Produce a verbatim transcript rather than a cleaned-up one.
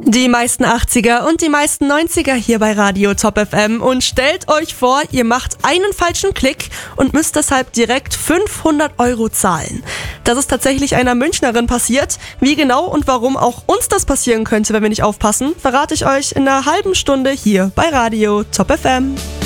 Die meisten achtziger und die meisten neunziger hier bei Radio Top F M und stellt euch vor, ihr macht einen falschen Klick und müsst deshalb direkt fünfhundert Euro zahlen. Das ist tatsächlich einer Münchnerin passiert. Wie genau und warum auch uns das passieren könnte, wenn wir nicht aufpassen, verrate ich euch in einer halben Stunde hier bei Radio Top F M.